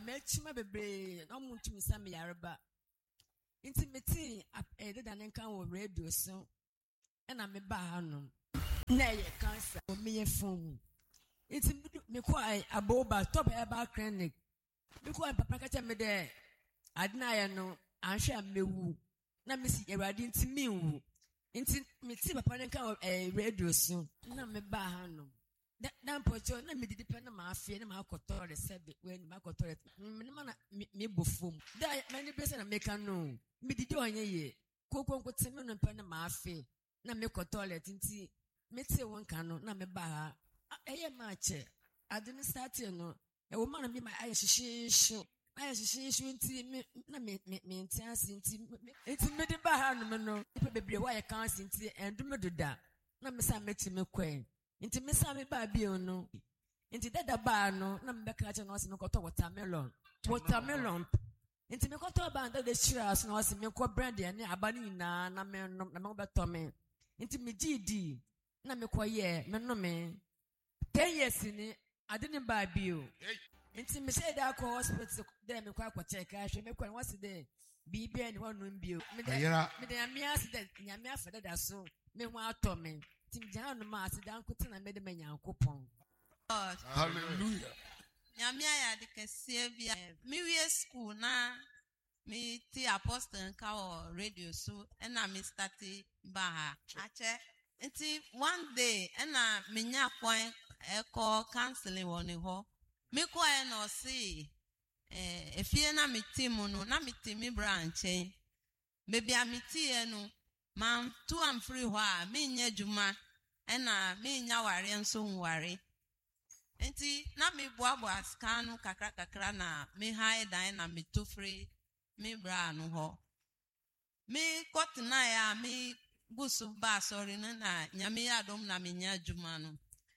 mechima bebre no muntu misami yareba intimate ede da nenka wo radio so na me ba hanom na ye cancer o me phone inti me ko aboba top herbal clinic me ko papa ka me de adina ya no anhwe amewu na me si erade inti me wu inti me ti papa nenka radio so na me ba hanom dan pocho na me didi pe na ma afie na ma akotore sebe when ma akotore me na me bofom da many person na make no me didi onye ye kokon te me no pe na ma afie na me kotore tinti me te won kan no na me ba ha eye ma che adini start no e wo ma na me ma aye shishishu nti me na me ntiase nti me di ba ha no me no pe bebre wa ye kan nti endu me doda na me sa meti me kwen nti me sa me ba bio no nti dada ba no na me beka che no se me koto watermelon nti me koto ba nda de shiras no se me ko brand ya ne abani na me no na me beto me nti me gidi na me ko ye me no me 10 years ni adini ba bio nti me say da ko hospital there me kwa check ahwe me kwa what's there bibia ni wonu bio me de amia accident nyame afeda da so me ho ato me tim jano ma accident ko tina me de manyankopon hallelujah nyame ya de kese bia me wie school na me ti apostle ka o radio so na me start ba ha ache nti one day na me nya point call counseling woni ho me ko no see efie na me team no na me team branch me bia me tie no man to am free ho a me nya djuma na me nya ware nso nware enti na me boaboa scan kakra na me high dan na me to free me bra no ho me kotna ya me gusu ba sorry na nyame ya dom na me nya djuma no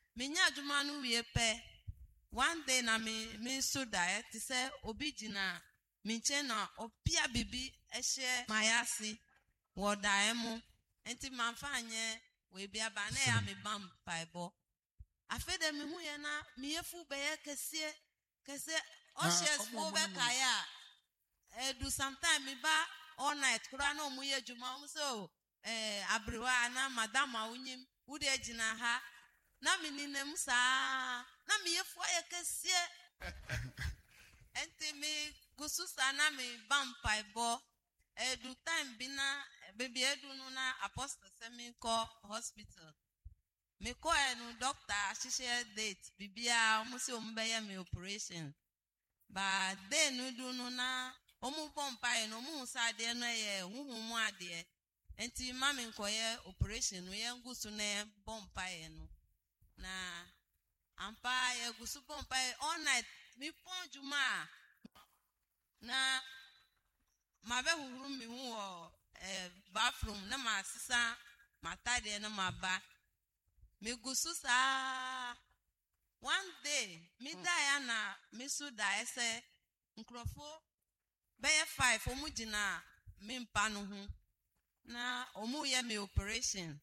wie pe one day na me so diet say obi gina me che na opia bibi ehye mayasi wo dae mu enti manfa anye we bia ba na ya me bam paibo afede me hu ye na me yefu be ye kese o she so be kaya do sometime me ba all night kura na omu ye juma so abrewa na madam awunyim wo de gina ha na me ninem sa na me yefu ye kese enti me gususa na me bam paibo do time bina baby edu no na apostle semi ko hospital me ko no doctor share date bibia omo se ombeye me operation ba dey no do no na omo bompa no omo sa de no ye huhumu ade enti mama nko ye operation no ye ngusu na bompa no na ampa ye gusu bompa all night mi pon juma na ma be huru mi hu bathroom na ma sisa matade na ma ba me gusu sa one day me da na me su da ese nkrofo be 5 omu gina me mpa no hu na omu ye me operation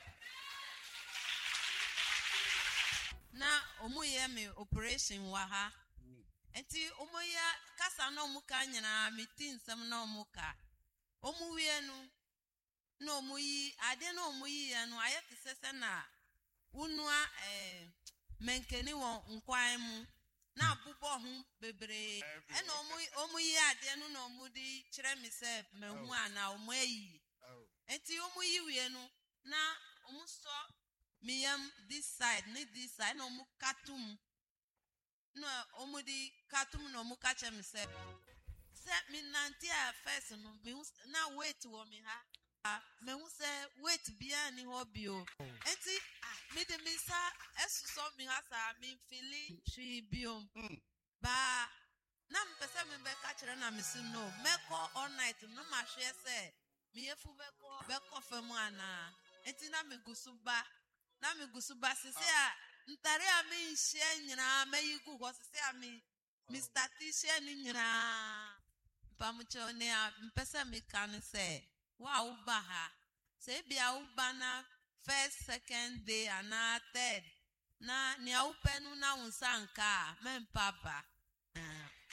wa ha enti omu ya kasa na omu ka nyina meti nsem na omu ka omu wie no na omu yi ade na omu yi ya no aye tesese na unua menkeni won nkwan mu na abubo ho bebre na omu yi ade no na omu di kire mi se mehu ana omu ayi enti omu yi wie no na omu so miyam this side na omu katum no omu di katum no omu kache mi se mi nanti a first no mi na wait wo mi ha me hu se wait bia ni hobby o enti mi de mi sa esuso mi ha sa mi fili shi biom ba na mpese mi be ka kire na mi si no meko all night no ma hwe se mi yefu beko femu ana enti na mi gusu ba sisi a ntare a mi hye nyina mayi gu ho sisi a mi Mr. Tisha ni nyina pamucho ne a mpese mi kan se wa uba ha se bia uba na first second day and third na ni a upenu na unsanka mempapa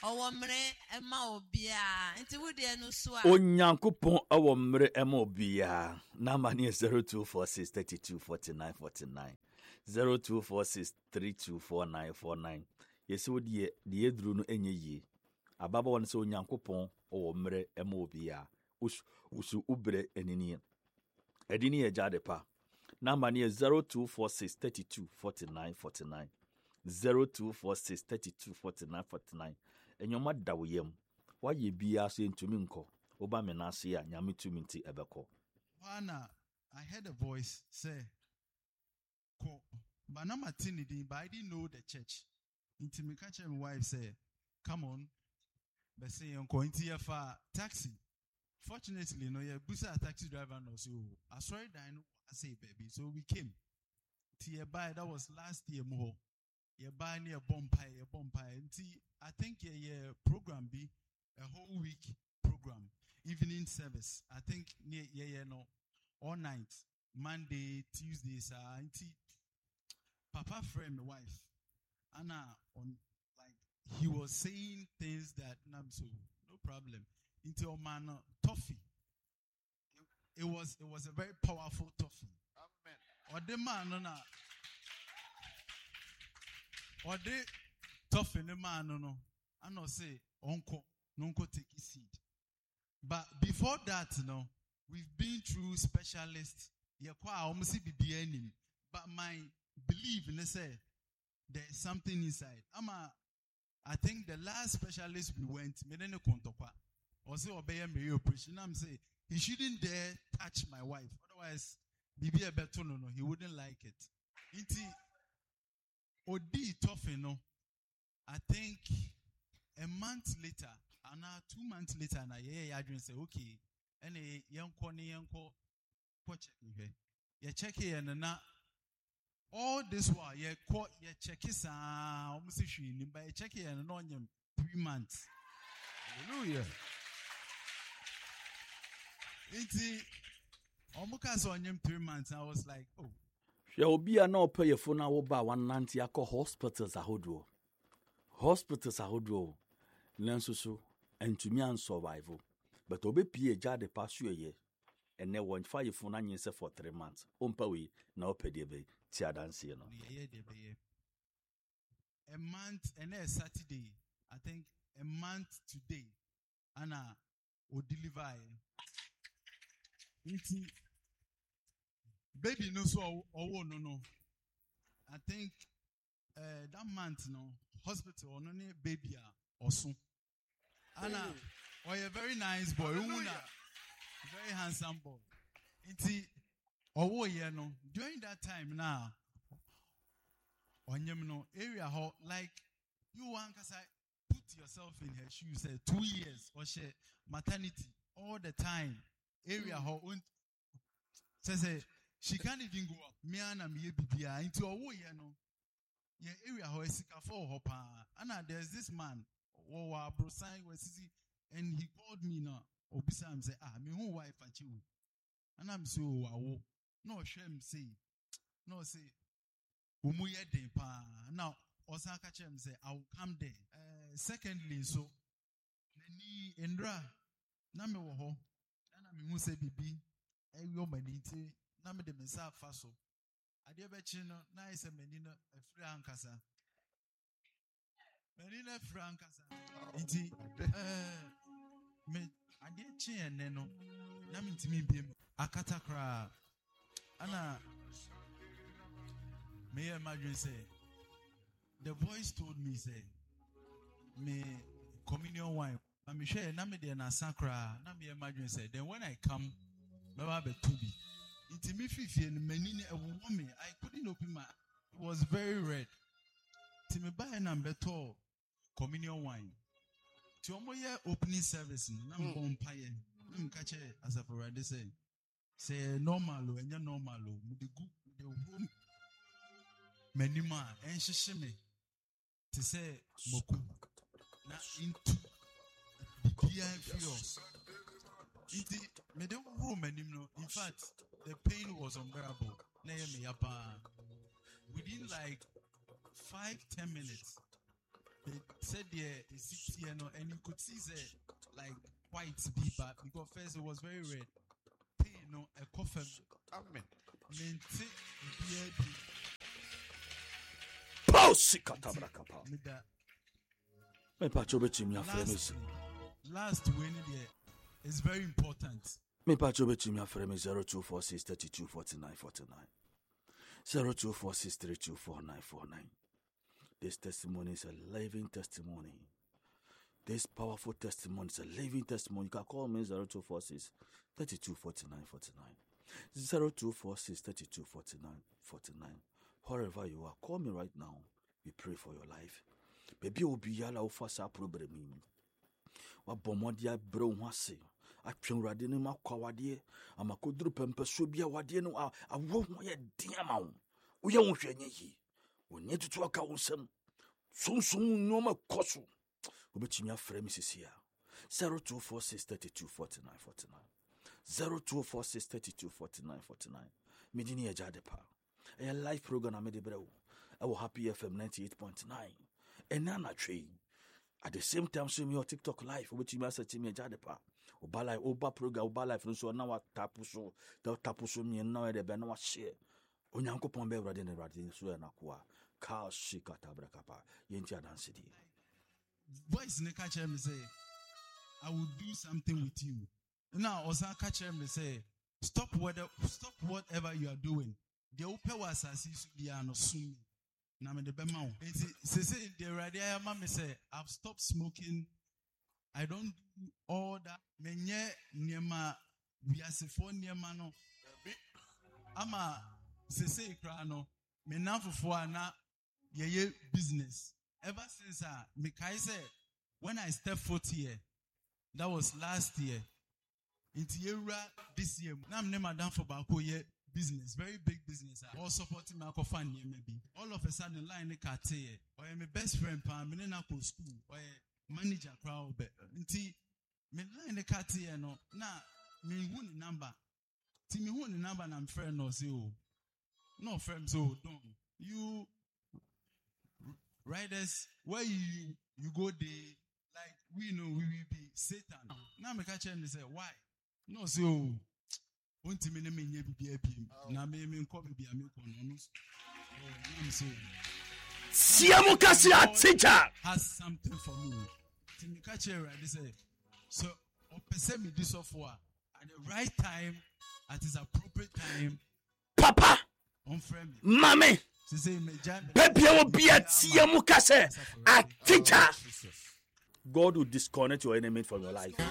Owomre Emma Obia, and to the Nusua. Onyankopon awo mre emo bia. Number ni 0246 32 49 49. 0246 324949. Yesi wo die edru no enye yi. Ababa won se onyankopon awo mre emo bia. Usu ubre enini. Edini ye jade pa. Number ni 0246 32 49 49. 0246 32 49 49. Enyoma dawuyem. Why ye be asking to minko? Oba menasia, nyami to minti ebeko. Wana, I heard a voice say, Ko, Banama Tinidi, but I didn't know the church. Into me catch my wife say, come on, but say I'm going to for taxi. Fortunately, no, yeah, busa taxi driver no so. I saw it, I know I say baby. So we came. By that was last year more. You buy near Bompire. I think yeah program be a whole week program, evening service. I think near no all night, Monday, Tuesdays. Auntie, Papa friend, my wife, Anna on like he was saying things that so no problem. Into your man toffee. It was a very powerful toffee. Amen. Or the man or they tough in the man, no. I know say, uncle, nunco take his seed. But before that, we've been through specialists. But my belief in say there's something inside. I think the last specialist we went, Medene Kontokwa, or say obey me operation. I'm say he shouldn't dare touch my wife. Otherwise, Bibi Ebetono, he wouldn't like it. Odi tough, I think a month later, and 2 months later, and I say, okay, and a young check here and now all this while you check his almost by check here and on 3 months. Hallelujah. It's almost on him 3 months. I was like, oh. There will be no pay your phone now by 190 hospitals ahodro. Hospitals ahodro. Lensusu and to me and survival. But obe pie jade pass you a year. And then 1 5 phone and for 3 months. Umpawi now pay the bay. Tia dance, you know. A month and a Saturday. I think a month today. Anna will deliver. Baby no so no. I think that month hospital no baby or soon. Anna, a very nice boy, very handsome boy. During that time now, on area like you want to put yourself in her shoes 2 years or she maternity all the time. Area says she can't even go up. Me and me into a way, area how is for her. And there's this man, and he called me now. Obisa say, me who wife at you. And I'm so no shame say, no say, umuye de pa. Now Osaka chem say, I will come there. Secondly, so Nani Indra, Name woho, and I say bibi, eyo manite. Na me de mensa faso ade bechi no na ise menina afri ankasa iti me ade chi ene no na me ntimi biem akata kra ana me imagine say the voice told me say me communion wine na me share na me de na sakra na me imagine say then when I come me ba be to be I couldn't open my. It was very red. Timmy buy number 2 communion wine. Tomoya opening service. Nam bon paye. Nam catch as a for say normal and ya normal. The good the room. Menima and shishime to say moku na into the PI in fact, the pain was unbearable. Within like 5-10 minutes, They said there is here, and you could see like white beaver because first it was very red. A coffin. Amen. Last win there is very important. Me pacho betumi afre me 0246 32 49 49. 0246 32 49 49. This testimony is a living testimony. This powerful testimony is a living testimony. You can call me 0246 32 49 49. 0246 32 49 49. Wherever you are, call me right now. We pray for your life. Baby will be yala ufasa problem. Wa bomodia bro wase. Atwen rade ne makwawadie amakoduru pempeso bia wade no awo ye diama wo ye wo hwenye yi wonye tutu aka wo nsam sunsun nyoma koso obetimi afre mi sisia 0246 32 49 49. 0246 32 49 49. Medini ya jadepa a live program amede brew I Happy FM 98.9 enana twe at the same time so me your TikTok live obetimi asati me jadepa Oba program oba life no so na wa tapu so me na we de be na wa share onyankopon be wrade ne wrade so na kwa ka shika tabrakapa yenti adansidi voice ne catch me say I will do something with you. Now osa catch me say stop whatever you are doing. The ope was asisi bia no sum na me de be ma wo. Say the wrade ayama me say I've stopped smoking. I don't do all that. Menye niema biasefo niema no. Ama sese ikra no. Menafofo ana yeye business. Ever since me kai say when I stepped foot here, that was last year. Into year this year. Now I'm madam for bako ye business, very big business. All supporting my fan maybe. All of a sudden line kate or my best friend pa me na ko school or manager crowd be nti me line kate no na me hu ni number ti me hu ni number na friend no say oh no friend so don't you riders where you go there like we know we will be Satan now me catch him say why no say oh won't me me nye bibia pim na me nko bibia me ko no so say Siamu kasi a teacher has something for me. Me catch here right say so opese me this of war at the right time at his appropriate time papa on friend mame baby will be a siamu kasi a teacher. God will disconnect your enemy from your life.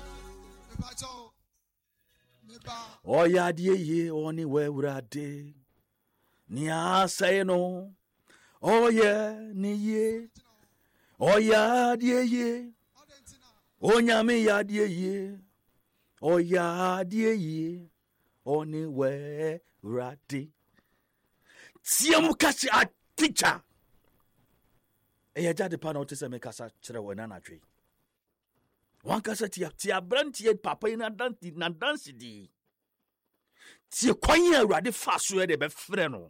Oh ya die oni we urade ni asay no oh yeah ni ye oh ya die oh nyame ya die oh ya die oni we urade siamu kasi a teacher. Eya jade pa na otese me kasa kire wona na twe wan kasa tia brantie papa ina dance di tie kwan ya awurade fa so de be frɛ no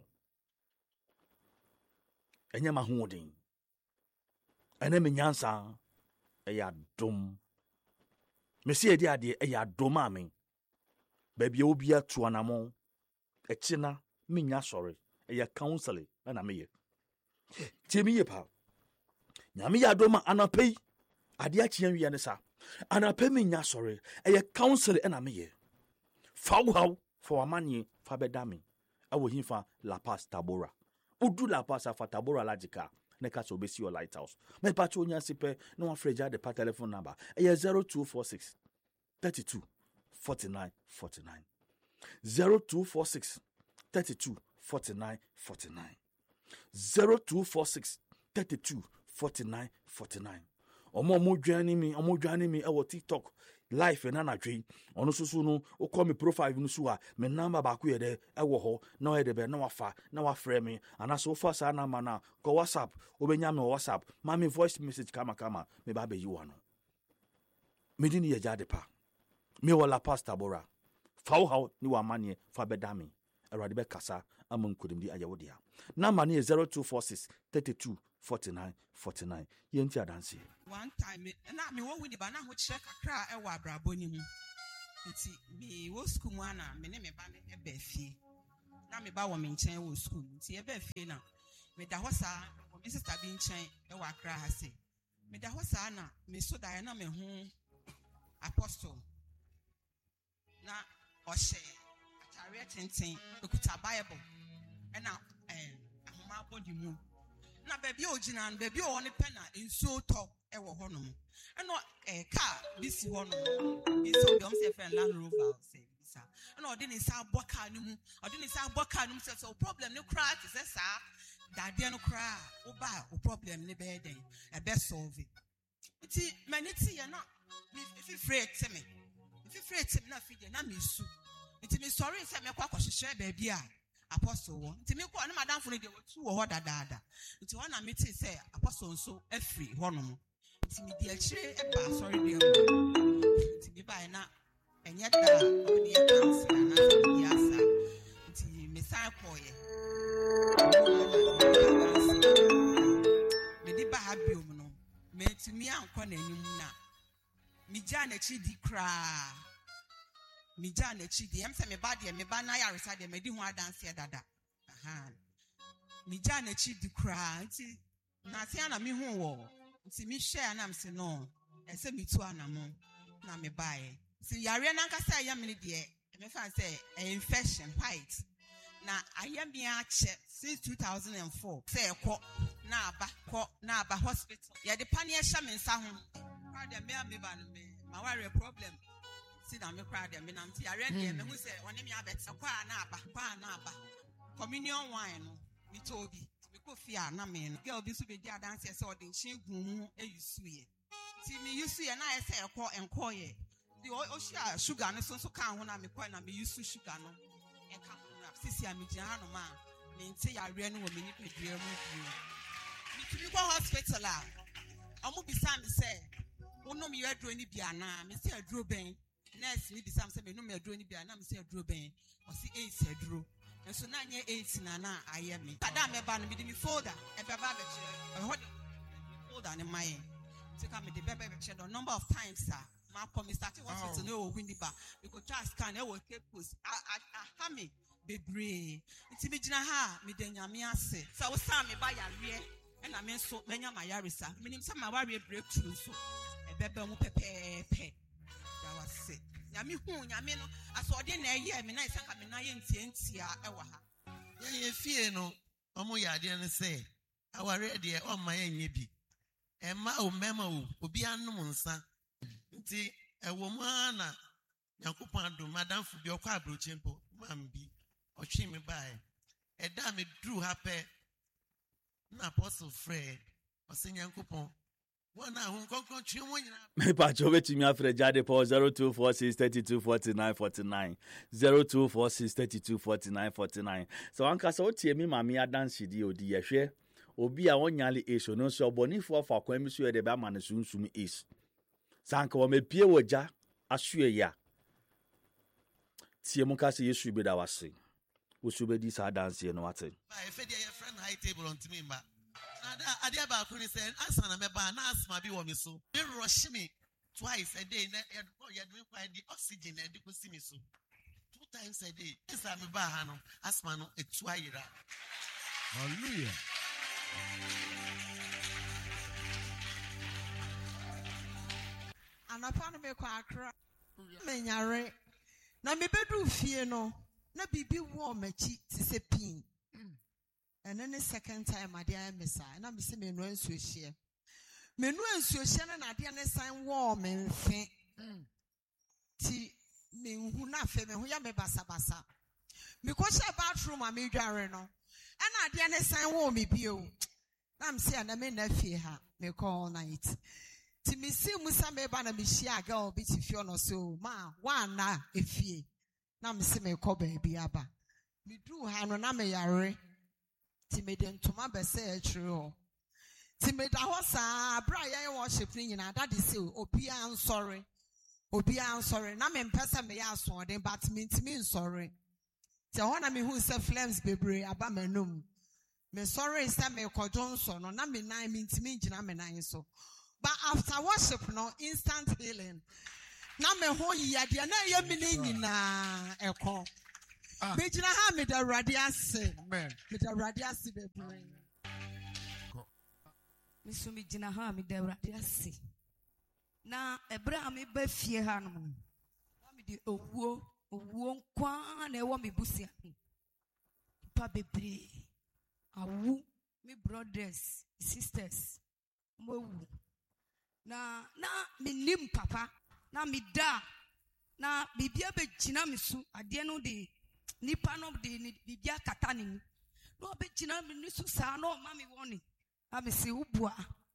enya ma hoodin ena me nyansa eya dom me se edi ade eya dom amen ba bia obi atu anamo ekina me nya sɔre eya counseling na me ye tie me ye pa nyame ya doma anapei ade akye wi ne sa anapei me nya sɔre eya counseling na me ye fa wo for amanye fa bedami awo hinfa La Paz Tabora udu La Paz fa Tabora lagika ne ka so obesi your lighthouse me pa cho nya sipe no afreja de pa telephone number 0246 32 49 49 0246 32 49 49 0246 32 49 49 omo dwane mi e wo TikTok life na na dwe ono susu no o call me profile no so a me number ba ku ye de e wo ho na o de be na wafa na wafrɛ me ana so fa sa na ma na ko WhatsApp obenya me WhatsApp ma me voice message kama me ba be yi wano me di ni ye jade pa me wala pastor bora fa wo ha ni wa mane fa be da me awurade be kasa ama nkodimdi ayɛ wo dea number no yɛ 0246 32 49 49 yɛnti adanse. One time na me wo wudi ba na ho kyerɛ kakra e wɔ abrabɔ ni mu nti me wo school mu ana me ne me ba ne ba fie na me ba wɔ me nkyɛn wɔ school nti e ba fie na me da hɔ saa wɔ me sister bi nkyɛn e wɔ Accra ha se me da hɔ saa na me so da na me ho apostle na ɔhyɛ atare tenten ekuta Bible e na ahoma body mu na baby ogina baby o ne pena nsuo tɔ ɛwɔ hɔ nom ɛno car this hɔ nom nso dom se friend Land Rover say bisa ɛno ɔde ne sa abɔ car no mu ɔde ne sa abɔ car no mu sɛ problem ne kra te sɛ saa dadeɛ no kra wo ba o problem ne bɛyɛ den ɛbɛ solve nti mani ti yɛ na me fifrɛ teme na fide na me su nti me sorry sɛ me kɔ akɔhyehyɛ baabi a apostle won nti me ko na madam fo no de wotu wo hɔ dadaada nti won na me ti say apostle nso afiri hɔ no nti me di akyire e ba sorry de nti me ba na enye da o de cancer na so di asa nti me san koye me di ba ha biom no me ti me ankɔ na anim na me gya na chi di kra mi ja na chi di em se me ba na ya resa de me di ho adanse dada aha mi ja na chi di kra nti na se ana mi hu wo nti mi share na mse no e se mi tu anamo na me bae si yare na nka se ya me de me fan se infection white na ayam ya che since 2004 se ekọ na aba hospital ya de pani e hya me nsa ho kwa de me ba no me ma worry problem see na me cry dem na mti are dem me hu se one me abeta kwa na aba communion wine no me tobi me ko fia na me no girl bi so be di adanse se odin chin gun mu eyusu ye ti me yusu ye na ye se ekọ enko ye di o shia sugar no so kan ho na me kwa na me yusu sugar no e ka ho na sisi a me gina no ma me nti yare no wo me ni pedua mu bi me tumi go hospital a omo bisa me se wono me aduro ni bia na me se aduro ben nurse ni bisa me no me aduro ni bia na me se aduro ben o si 8 aduro enso na nye 8 na aye me tada me ba no me di me folder e be ba be chere e ho folder ne mai take am the bebe be chere the number of times ma come start hospital no win ba because just scan e wo take post ha me bebre nti me gina ha me da nyame ase so wo sa me ba yare e na me so menya ma yare sa minim sa ma ware breakthrough so e bebe mu pepepe da wase nyame hu nyame no asode na eye me na isa ka me na ye ntientia e wa ha ye fie no omo yade ne se aware de o ma ye nye bi e ma o mema o obi anom nsa nti e wo ma na yakopon adom madam fu bi okwa abrochempo mam bi o twi me bae e da me dru ha pe na apostle Fred o se yakopon me pacho betimi afre jade po 0246 32 49 49 0246 32 49 49 so anka so tie mi ma me adanse di odi yehwe obi a wonyale eso no so obonifo fa kwan mi so ye de ba ma ne sunsum is sanka wo mepie woja asue ya tie mu ka se Yesu bi da wase wo so be di sa adanse no wate ba e fe dia your friend high table on to me ba adia ba kuni say asana me ba na asma bi wo me so me rush me twice a day na you do quite the oxygen and the see me so 2 times a day isa me ba ha no asma no etu ayira hallelujah anapa no me kwa Accra me nyare na me bedu fie no na bibi wo machi ti se pin and then the second time I did messa and I'm saying no ensuohie me no ensuohie na ade na san wo me mfe ti me hu na fe me hu ya me basa me ko she bathroom a me dware no and ade na san wo me bio na I'm saying na me na fie ha me call all night ti me see musa me ba na me hia girl bi ti fie no so ma wa na efie na me se me ko ba bi aba me du ha no na me yare ti me den toma be se e chire ho ti me da ho sa bra ya worship ni nyina that is say obi an sorry na me mpesa me ya so den but me ntimi sorry Tiahona me who say flames bebre aba manum. Me sorry say me ko Johnson no na me nan me ntimi gina me nan so. But after worship no instant healing. Na me ho yade na ye me nyina ekọ. Me gina ha me da radiase. Amen. Me da radiase bebre. Me so me gina ha me da radiase. Na ebra me ba fie ha no. Na me di owuo nkwa na ewo me busia. Pa bebre. Awu me brothers, sisters. Mo wu. Na me nim papa. Na me da. Na bibia be gina me su ade no de nipa no de bibia kata ni. No be gina me ni su sa no ma me woni. Na me se ubua.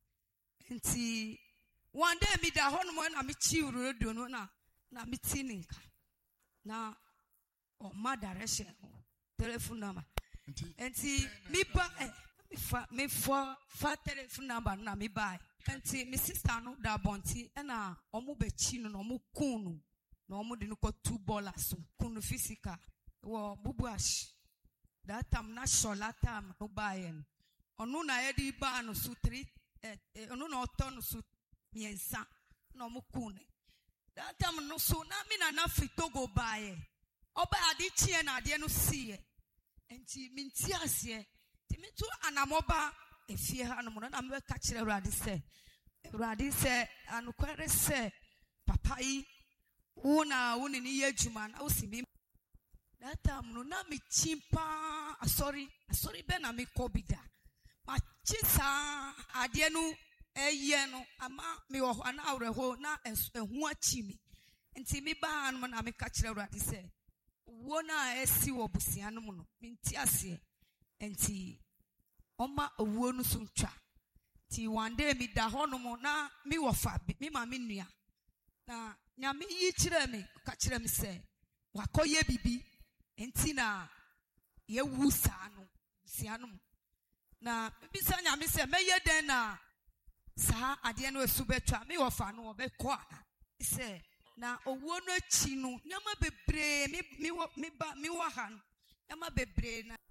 Enti one day me da hono mo na me chi radio no na me tininka. Na o ma direction telephone number. Enti me ba me fa telephone number na me buy. Enti me sister no da bonti na omo be chi no omo kunu na omo de no ko $2 kunu physical wo bubuash. That time na shola time no buy en. Onu na ye di ba no su 3 onu na oton su miensa na omo kunu. That time no so na me na fito go buy. Oba ade chie na ade no sie. Enti minti asie. Ti me tu anamoba efie ha no mo na me ka kire Awurade se anokware se papa yi wo ni ye adwuma na wo si mi. That time no na me chimpa sorry be na me ko bida. Ma chisa ade no eye no ama me wo na awreho na ehu achi mi. Enti mi ba no na me ka kire Awurade se wo na esi wo busia no no minti ase. Enti oma owuo no so twa. Ti one day mi da hono mo na mi wofa mi ma mi nua. Na nyame yi kire me ka kire me se wakoye bibi. Enti na ye wu sa no sia no. Na bi sa nyame se meye den na sa ade no esu betwa mi wofa no obekọ ana. Se na owuo no chi no nyama bebre mi wa ha no nyama bebre na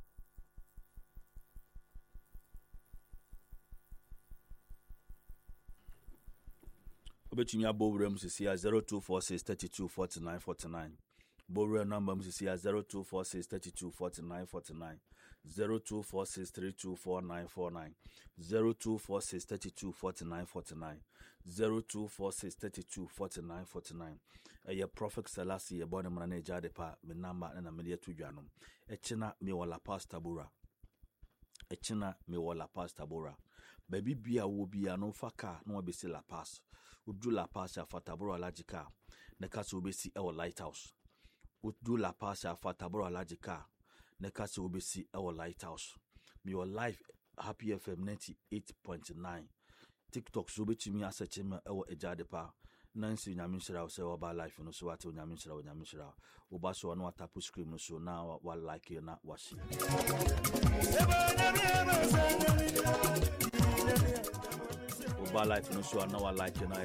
Obetumi abowre mu sisi ya 0246324949. Bowre number mu sisi ya 0246324949. 0246324949. 0246324949. 0246324949. Eye Prophet Selassie ye bone mra na ejade pa me number na me to dwanom. Echina me wala pastor Bora. Echina me wala pastor Bora. Baby bia wo bia no faka no obesi la pass. Udu la pass ya fataboro alajika. Nekasi obesi ewo lighthouse. Udu la pass ya fataboro alajika. Nekasi obesi ewo lighthouse. Me your life Happy FM 98.9. TikTok so betimi aseche me ewo ejade pa. Nancy nyamishira se oba life no so ate nyamishira. Oba so no atapu screen no so na wa like na washi. Oba life no so na wa like na